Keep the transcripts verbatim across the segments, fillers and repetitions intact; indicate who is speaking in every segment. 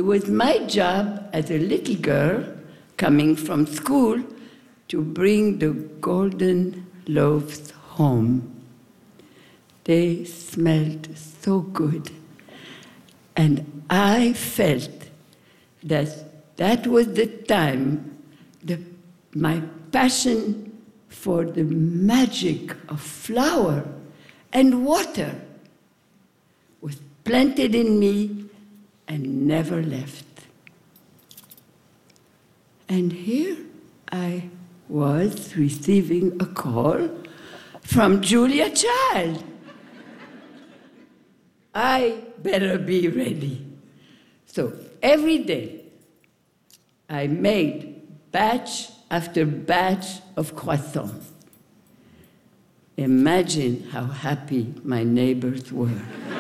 Speaker 1: It was my job as a little girl coming from school to bring the golden loaves home. They smelled so good. And I felt that that was the time the, my passion for the magic of flour and water was planted in me and never left. And here I was receiving a call from Julia Child. I better be ready. So every day I made batch after batch of croissants. Imagine how happy my neighbors were.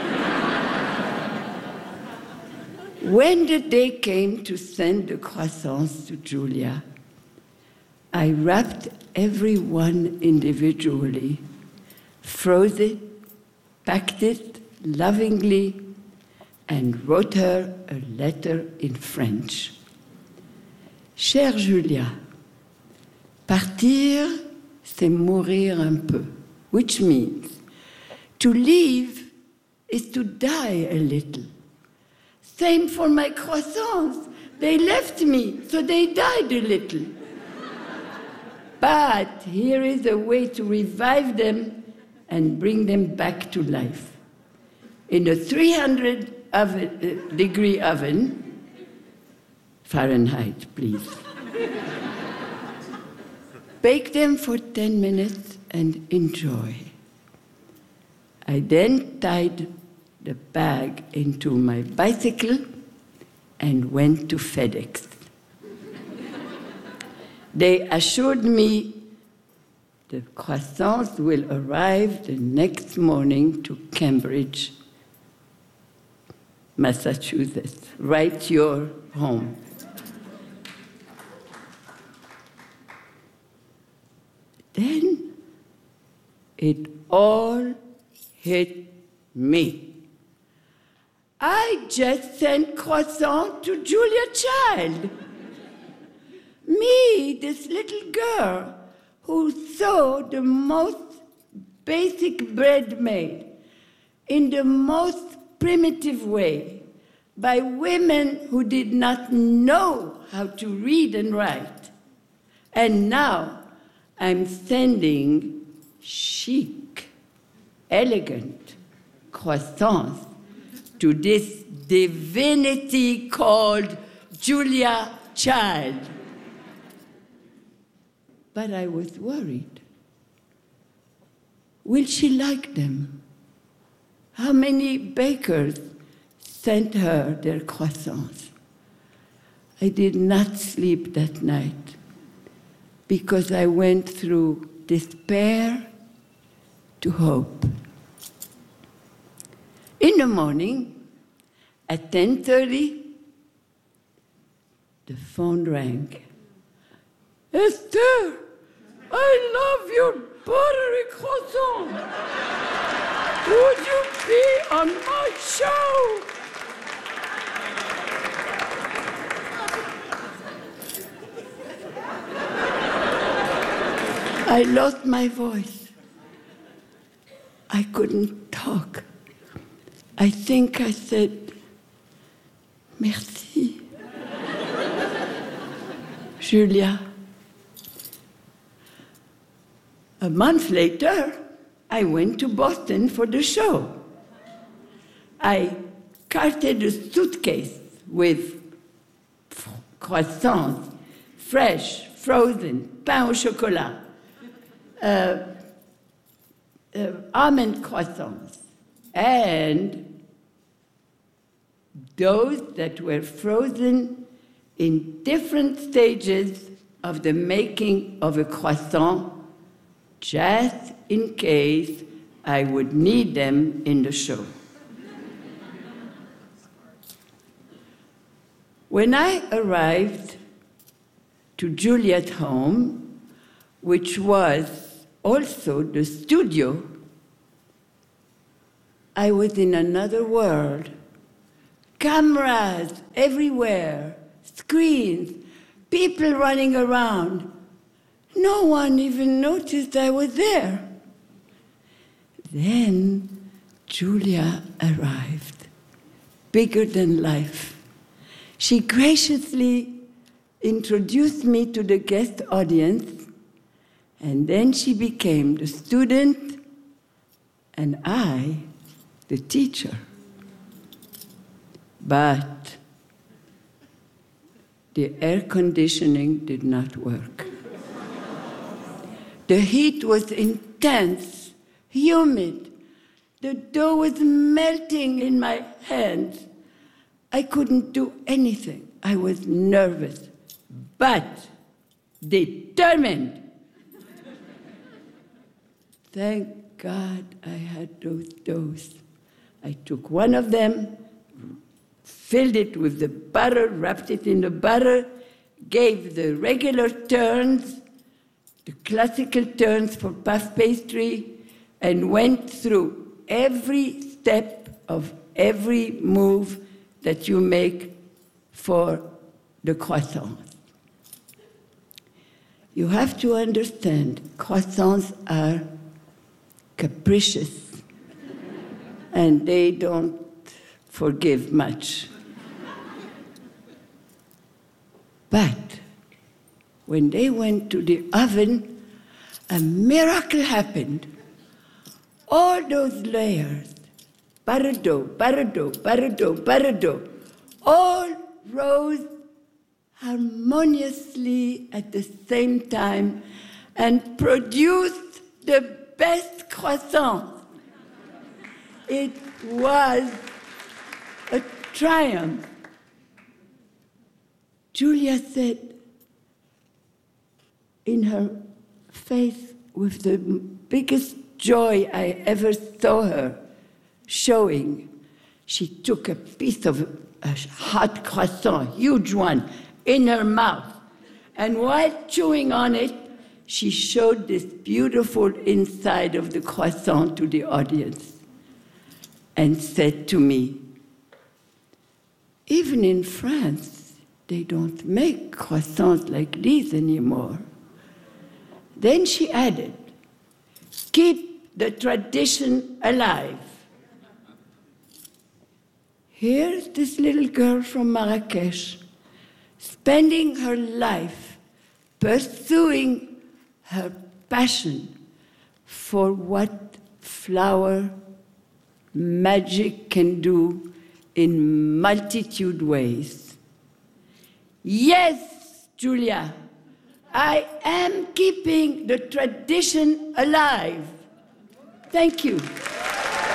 Speaker 1: When the day came to send the croissants to Julia, I wrapped every one individually, froze it, packed it lovingly, and wrote her a letter in French. Chère Julia, partir, c'est mourir un peu, which means to leave is to die a little. Same for my croissants. They left me, so they died a little. But here is a way to revive them and bring them back to life. In a three hundred oven, uh, degree oven, Fahrenheit, please. Bake them for ten minutes and enjoy. I then tied the bag into my bicycle and went to FedEx. They assured me the croissants will arrive the next morning to Cambridge, Massachusetts, right your home. Then it all hit me. I just sent croissant to Julia Child. Me, this little girl who saw the most basic bread made in the most primitive way by women who did not know how to read and write. And now I'm sending chic, elegant croissants to this divinity called Julia Child. But I was worried. Will she like them? How many bakers sent her their croissants? I did not sleep that night because I went through despair to hope. In the morning, at ten thirty, the phone rang. Esther, I love your buttery croissant. Would you be on my show? I lost my voice. I couldn't talk. I think I said, merci. Julia. A month later, I went to Boston for the show. I carted a suitcase with croissants, fresh, frozen, pain au chocolat, uh, uh, almond croissants, and those that were frozen in different stages of the making of a croissant, just in case I would need them in the show. When I arrived to Juliet's home, which was also the studio, I was in another world, cameras everywhere, screens, people running around. No one even noticed I was there. Then Julia arrived, bigger than life. She graciously introduced me to the guest audience, and then she became the student and I the teacher. But the air conditioning did not work. The heat was intense, humid. The dough was melting in my hands. I couldn't do anything. I was nervous, but determined. Thank God I had those doughs. I took one of them, filled it with the butter, wrapped it in the butter, gave the regular turns, the classical turns for puff pastry, and went through every step of every move that you make for the croissants. You have to understand, croissants are capricious, and they don't forgive much. But when they went to the oven, a miracle happened. All those layers, butter dough, butter dough, butter dough, butter dough, all rose harmoniously at the same time and produced the best croissant. It was a triumph. Julia said in her face with the biggest joy I ever saw her showing, she took a piece of a hot croissant, huge one, in her mouth. And while chewing on it, she showed this beautiful inside of the croissant to the audience and said to me, even in France, they don't make croissants like these anymore. Then she added, keep the tradition alive. Here's this little girl from Marrakesh, spending her life pursuing her passion for what flour magic can do in multitude ways. Yes, Julia, I am keeping the tradition alive. Thank you.